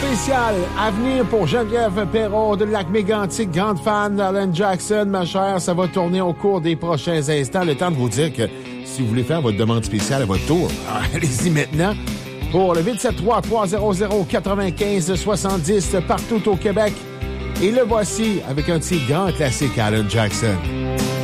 spéciale à venir pour Geneviève Perrault de Lac-Mégantic, grande fan d'Alan Jackson, ma chère. Ça va tourner au cours des prochains instants. Le temps de vous dire que si vous voulez faire votre demande spéciale à votre tour, allez-y maintenant. Pour le 873-300-95-70 partout au Québec. Et le voici avec un petit grand classique Alan Jackson.